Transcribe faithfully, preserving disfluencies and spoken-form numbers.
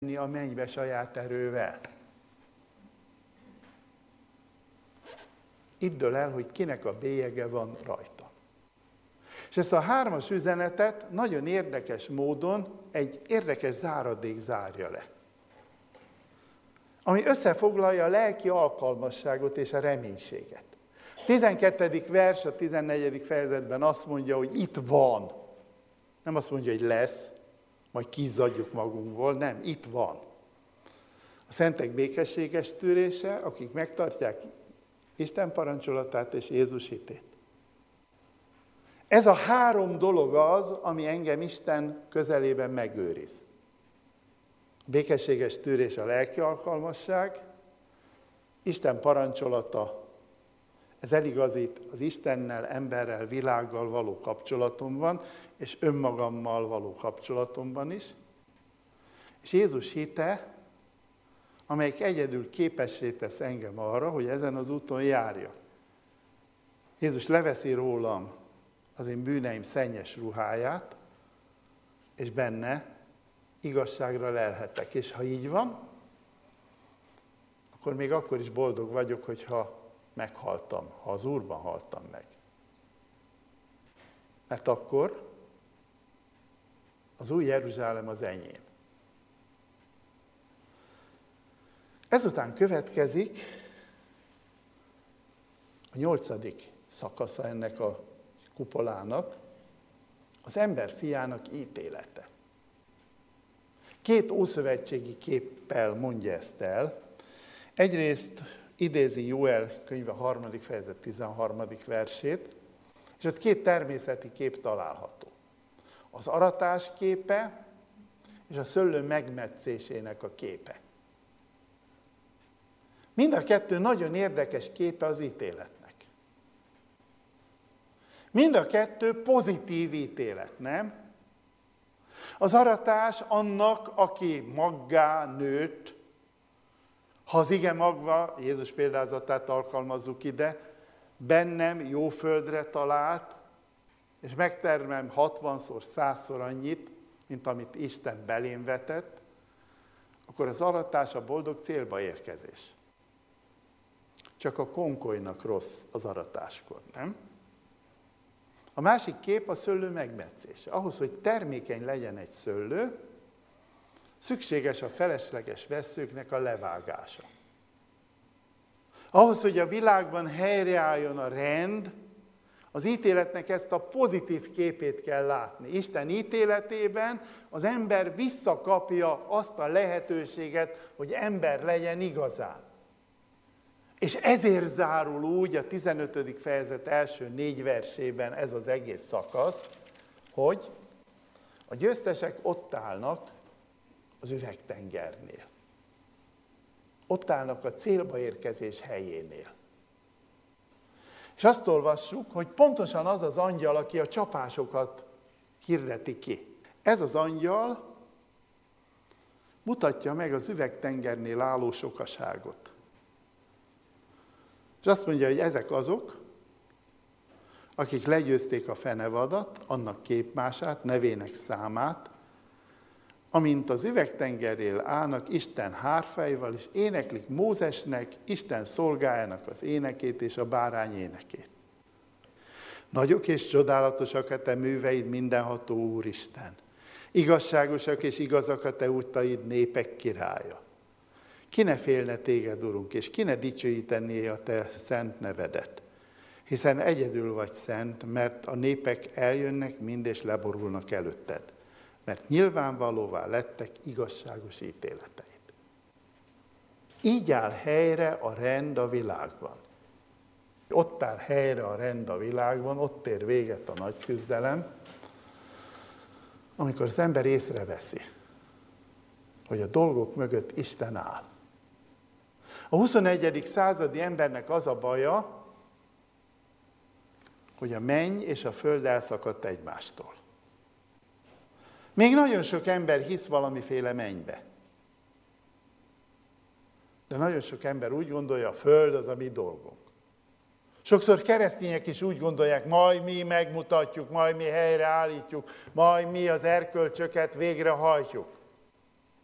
a mennybe saját erővel. Itt dől el, hogy kinek a bélyege van rajta. És ezt a hármas üzenetet nagyon érdekes módon egy érdekes záradék zárja le, ami összefoglalja a lelki alkalmasságot és a reménységet. A tizenkettedik vers a tizennegyedik fejezetben azt mondja, hogy itt van. Nem azt mondja, hogy lesz, majd kizzadjuk magunkból, nem, itt van. A szentek békességes tűrése, akik megtartják Isten parancsolatát és Jézus hitét. Ez a három dolog az, ami engem Isten közelében megőriz. A békességes tűrés a lelki alkalmasság, Isten parancsolata, ez eligazít az Istennel, emberrel, világgal való kapcsolatomban, és önmagammal való kapcsolatomban is. És Jézus hite, amelyik egyedül képessé tesz engem arra, hogy ezen az úton járjak. Jézus leveszi rólam az én bűneim szennyes ruháját, és benne igazságra lelhetek. És ha így van, akkor még akkor is boldog vagyok, hogyha meghaltam, ha az Úrban haltam meg. Mert akkor az új Jeruzsálem az enyém. Ezután következik a nyolcadik szakasza ennek a kupolának, az ember fiának ítélete. Két ószövetségi képpel mondja ezt el. Egyrészt idézi Jóel könyve harmadik fejezet tizenharmadik versét, és ott két természeti kép található. Az aratás képe és a szőlő megmetszésének a képe. Mind a kettő nagyon érdekes képe az ítéletnek. Mind a kettő pozitív ítélet, nem? Az aratás annak, aki maggá nőtt, ha az ige magva, Jézus példázatát alkalmazzuk ide, bennem jó földre talált, és megtermem hatvanszor, százszor annyit, mint amit Isten belém vetett, akkor az aratás a boldog célba érkezés. Csak a konkolynak rossz az aratáskor, nem? A másik kép a szőlő megmetszése. Ahhoz, hogy termékeny legyen egy szőlő, szükséges a felesleges vesszőknek a levágása. Ahhoz, hogy a világban helyreálljon a rend, az ítéletnek ezt a pozitív képét kell látni. Isten ítéletében az ember visszakapja azt a lehetőséget, hogy ember legyen igazán. És ezért zárul úgy a tizenötödik fejezet első négy versében ez az egész szakasz, hogy a győztesek ott állnak az üvegtengernél. Ott állnak a célba érkezés helyénél. És azt olvassuk, hogy pontosan az az angyal, aki a csapásokat hirdeti ki. Ez az angyal mutatja meg az üvegtengernél álló sokaságot. És azt mondja, hogy ezek azok, akik legyőzték a fenevadat, annak képmását, nevének számát, amint az üvegtengernél állnak Isten hárfáival, és éneklik Mózesnek, Isten szolgájának az énekét és a bárány énekét. Nagyok és csodálatosak a te műveid, mindenható Úristen. Igazságosak és igazak a te útaid, népek királya. Ki ne félne téged, Urunk, és ki ne dicsőítené a te szent nevedet. Hiszen egyedül vagy szent, mert a népek eljönnek mind és leborulnak előtted. Mert nyilvánvalóvá lettek igazságos ítéleteid. Így áll helyre a rend a világban. Ott áll helyre a rend a világban, ott ér véget a nagy küzdelem, amikor az ember észreveszi, hogy a dolgok mögött Isten áll. A huszonegyedik századi embernek az a baja, hogy a menny és a föld elszakadt egymástól. Még nagyon sok ember hisz valamiféle mennybe. De nagyon sok ember úgy gondolja, a föld az a mi dolgunk. Sokszor keresztények is úgy gondolják, majd mi megmutatjuk, majd mi helyreállítjuk, majd mi az erkölcsöket végrehajtjuk.